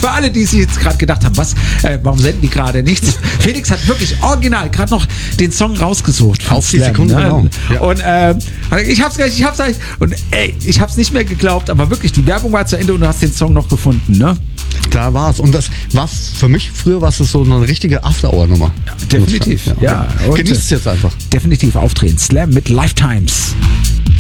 Für alle, die sich jetzt gerade gedacht haben, warum senden die gerade nichts? Felix hat wirklich original gerade noch den Song rausgesucht. Auf die Sekunde, genau. Ja. Und ich hab's gleich. Und ich hab's nicht mehr geglaubt, aber wirklich, die Werbung war zu Ende und du hast den Song noch gefunden, ne? Da war's. Und das war für mich, früher war es so eine richtige After-Hour-Nummer. Definitiv, ja. Genießt es jetzt einfach. Definitiv auftreten. Slam mit Lifetimes.